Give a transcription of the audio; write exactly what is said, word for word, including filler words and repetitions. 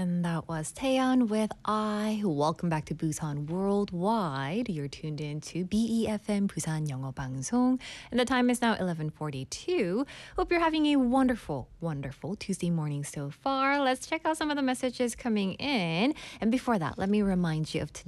And that was Taeyeon with I. Welcome back to Busan Worldwide. You're tuned in to B E F M Busan 영어 방송. And the time is now eleven forty-two. Hope you're having a wonderful, wonderful Tuesday morning so far. Let's check out some of the messages coming in. And before that, let me remind you of